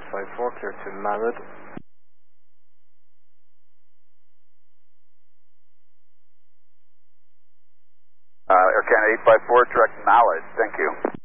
854, clear to Mallard. Air Canada 854, direct Mallard. Thank you.